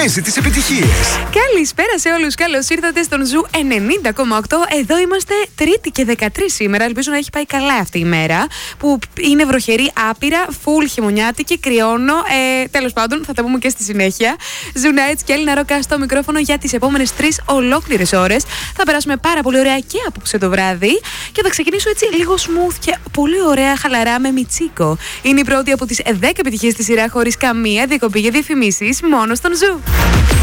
ρυθμίζει τις επιτυχίες. Καλησπέρα σε όλους. Καλώς ήρθατε στον Ζου 90,8. Εδώ είμαστε Τρίτη και 13 σήμερα. Ελπίζω να έχει πάει καλά αυτή η μέρα. Που είναι βροχερή, άπειρα, full χειμωνιάτικη, κρυώνω. Τέλος πάντων, θα τα πούμε και στη συνέχεια. Ζου Nights και Έλληνα Ρόκα στο μικρόφωνο για τις επόμενες 3 ολόκληρες ώρες. Θα περάσουμε πάρα πολύ ωραία και απόψε το βράδυ. Και θα ξεκινήσω έτσι λίγο smooth και πολύ ωραία, χαλαρά με Μιτσίκο. Είναι η πρώτη από τις 10 επιτυχίες στη σειρά χωρίς καμία διακοπή για διαφημίσεις, μόνο στον Ζου.